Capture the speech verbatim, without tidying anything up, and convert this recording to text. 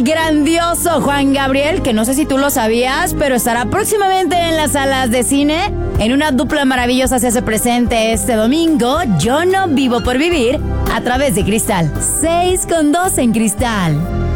el grandioso Juan Gabriel, que no sé si tú lo sabías, pero estará próximamente en las salas de cine. En una dupla maravillosa se hace presente este domingo, Yo no vivo por vivir, a través de Cristal. seis con dos en Cristal.